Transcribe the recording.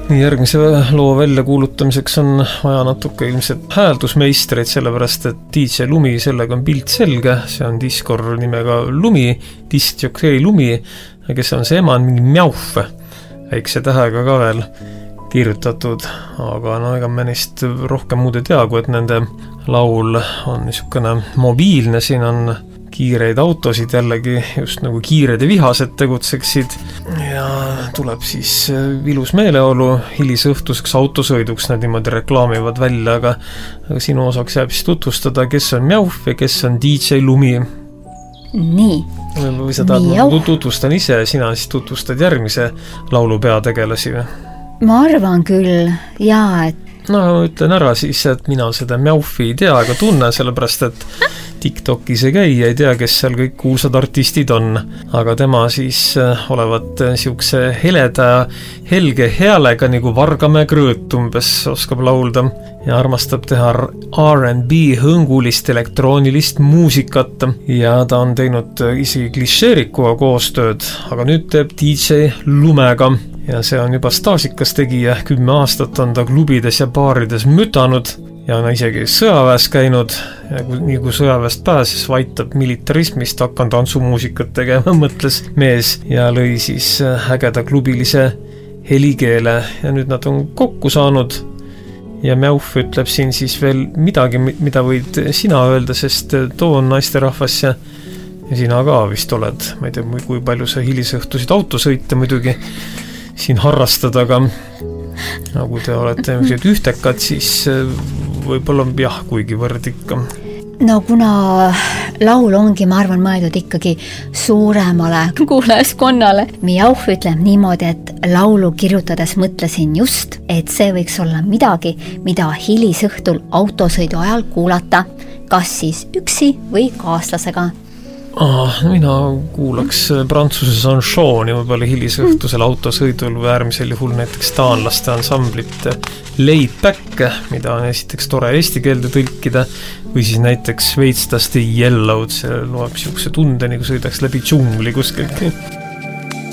Nii järgmise loo väljakuulutamiseks on vaja natuke ilmselt hääldusmeistreid, sellepärast et DJ Lumi, sellega on pilt selge, see on Diskor nimega Lumi, Disc-Jockey Lumi, kes on see ema, on mingi Mjauf, väikse tähega ka veel kirjutatud, aga no ega me neist rohkem muud ei tea, kui et nende laul on niisugune mobiilne, siin on kiireid autosid jällegi, just nagu kiired ja vihased tegutseksid ja tuleb siis ilus meeleolu hilisõhtuseks autosõiduks, nad niimoodi reklaamivad välja, aga sinu osaks jääb siis tutvustada, kes on Mjauf ja kes on DJ Lumi. Nii. Või sa tahad, tutvustan ise ja sina siis tutvustad järgmise laulu peategelasi või? Ma arvan küll, jaa, et no ütlen ära siis, et mina seda Mjaufi ei tea ega tunne, sellepärast et TikTokis ei käi ja ei tea, kes seal kõik kuulsad artistid on, aga tema siis olevat niisuguse heleda, helge healega nagu Vargamäe Krõõt umbes oskab laulda ja armastab teha R&B hõngulist elektroonilist muusikat ja ta on teinud isegi klišeerikuga koostööd, aga nüüd teeb DJ Lumega ja see on juba staažikas tegija, 10 aastat on ta klubides ja baarides mütanud ja on isegi sõjaväes käinud ja nii kui sõjaväest pääses, vaitab militarismist, hakkan tantsumuusikat tegema, mõtles mees ja lõi siis ägeda klubilise helikeele ja nüüd nad on kokku saanud ja Mjauf ütleb siin siis veel midagi, mida võid sina öelda, sest too on naisterahvas ja sina ka vist oled, ma ei tea, kui palju sa hilisõhtusid autosõite muidugi siin harrastad, aga kui te olete ühtekad, siis võib-olla jah, kuigivõrd ikka. No kuna laul ongi, ma arvan, mõeldud ikkagi suuremale kuulajaskonnale. Mjauf ütleb niimoodi, et laulu kirjutades mõtlesin just, et see võiks olla midagi, mida hilisõhtul autosõidu ajal kuulata, kas siis üksi või kaaslasega. Mina kuulaks Prantsuse Sanchoni võib-olla hilisõhtusel autosõidul või äärmisel juhul näiteks taanlaste ansamblit Laid Back, mida on esiteks tore eesti keelde tõlkida, või siis näiteks Veitstaste Yellow'd, see loeb niisuguse tunde, nagu sõidaks läbi džungli kuskilt.